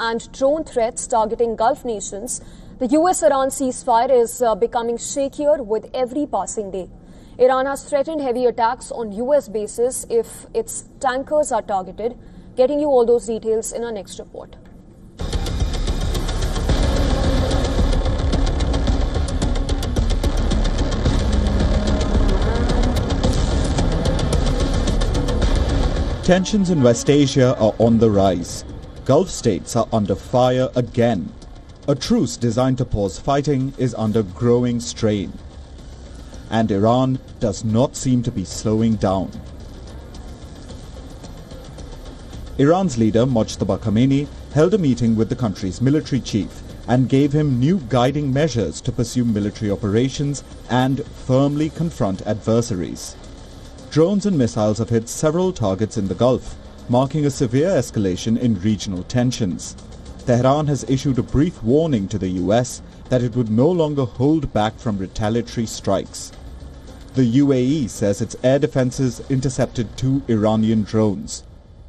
and drone threats targeting Gulf nations, the US-Iran ceasefire is becoming shakier with every passing day. Iran has threatened heavy attacks on US bases if its tankers are targeted. Getting you all those details in our next report. Tensions in West Asia are on the rise. Gulf states are under fire again. A truce designed to pause fighting is under growing strain. And Iran does not seem to be slowing down. Iran's leader, Mojtaba Khamenei, held a meeting with the country's military chief and gave him new guiding measures to pursue military operations and firmly confront adversaries. Drones and missiles have hit several targets in the Gulf, marking a severe escalation in regional tensions. Tehran has issued a brief warning to the US that it would no longer hold back from retaliatory strikes. The UAE says its air defenses intercepted 2 Iranian drones.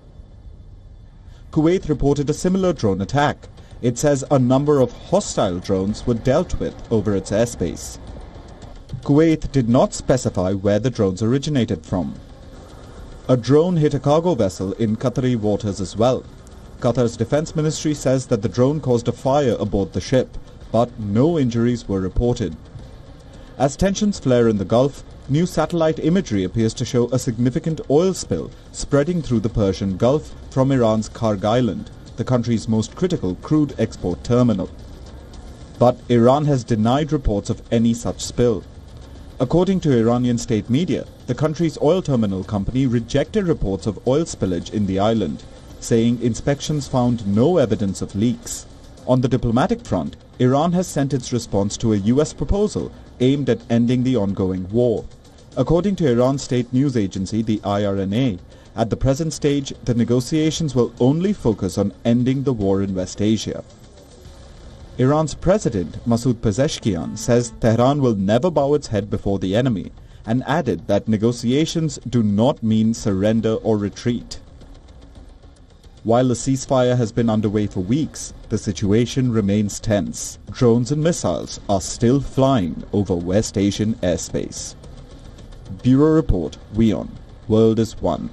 Kuwait reported a similar drone attack. It says a number of hostile drones were dealt with over its airspace. Kuwait did not specify where the drones originated from. A drone hit a cargo vessel in Qatari waters as well. Qatar's defense ministry says that the drone caused a fire aboard the ship, but no injuries were reported. As tensions flare in the Gulf, new satellite imagery appears to show a significant oil spill spreading through the Persian Gulf from Iran's Karg Island, the country's most critical crude export terminal. But Iran has denied reports of any such spill. According to Iranian state media, the country's oil terminal company rejected reports of oil spillage in the island, saying inspections found no evidence of leaks. On the diplomatic front, Iran has sent its response to a US proposal aimed at ending the ongoing war. According to Iran's state news agency, the IRNA, at the present stage, the negotiations will only focus on ending the war in West Asia. Iran's president, Masoud Pezeshkian, says Tehran will never bow its head before the enemy, and added that negotiations do not mean surrender or retreat. While the ceasefire has been underway for weeks, the situation remains tense. Drones and missiles are still flying over West Asian airspace. Bureau Report, WION. World is One.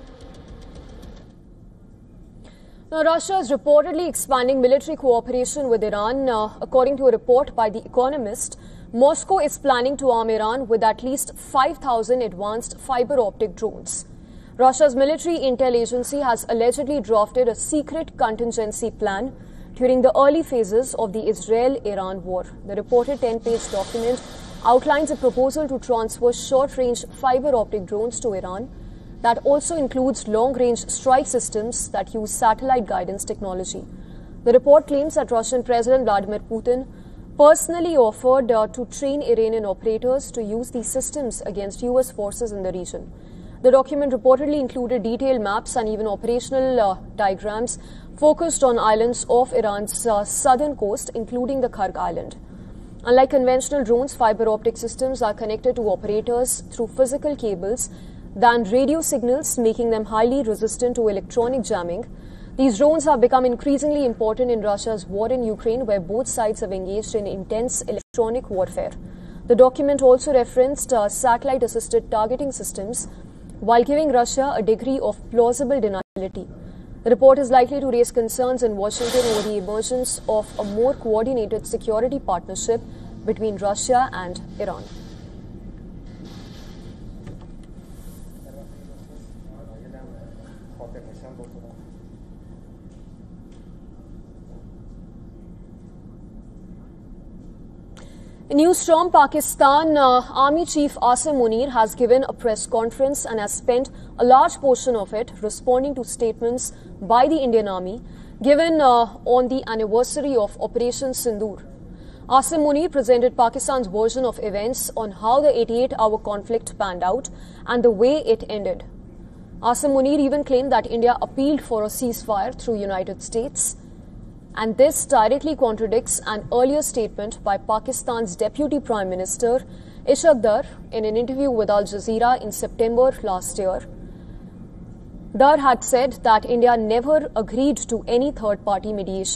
Now, Russia is reportedly expanding military cooperation with Iran. According to a report by The Economist, Moscow is planning to arm Iran with at least 5,000 advanced fiber-optic drones. Russia's military intel agency has allegedly drafted a secret contingency plan during the early phases of the Israel-Iran war. The reported 10-page document outlines a proposal to transfer short-range fiber-optic drones to Iran that also includes long-range strike systems that use satellite guidance technology. The report claims that Russian President Vladimir Putin personally offered to train Iranian operators to use these systems against US forces in the region. The document reportedly included detailed maps and even operational diagrams focused on islands off Iran's southern coast, including the Karg Island. Unlike conventional drones, fiber-optic systems are connected to operators through physical cables than radio signals, making them highly resistant to electronic jamming. These drones have become increasingly important in Russia's war in Ukraine, where both sides have engaged in intense electronic warfare. The document also referenced satellite-assisted targeting systems, while giving Russia a degree of plausible deniability. The report is likely to raise concerns in Washington over the emergence of a more coordinated security partnership between Russia and Iran. News from Pakistan, Army Chief Asim Munir has given a press conference and has spent a large portion of it responding to statements by the Indian Army given on the anniversary of Operation Sindoor. Asim Munir presented Pakistan's version of events on how the 88-hour conflict panned out and the way it ended. Asim Munir even claimed that India appealed for a ceasefire through United States. And this directly contradicts an earlier statement by Pakistan's Deputy Prime Minister Ishaq Dar in an interview with Al Jazeera in September last year. Dar had said that India never agreed to any third-party mediation